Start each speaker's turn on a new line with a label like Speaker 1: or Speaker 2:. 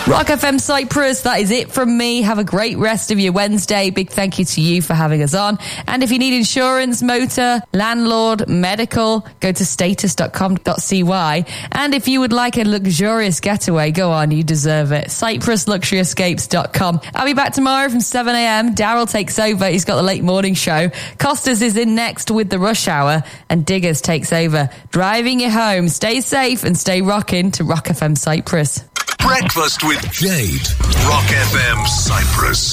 Speaker 1: Rock FM Cyprus, that is it from me. Have a great rest of your Wednesday. Big thank you to you for having us on. And if you need insurance, motor, landlord, medical, go to status.com.cy. And if you would like a luxurious getaway, go on, you deserve it. CyprusLuxuryEscapes.com. I'll be back tomorrow from 7 a.m. Daryl takes over. He's got the late morning show. Costas is in next with the rush hour. And Diggers takes over, driving you home. Stay safe and stay rocking to Rock FM Cyprus.
Speaker 2: Breakfast with Jade. Rock FM Cyprus.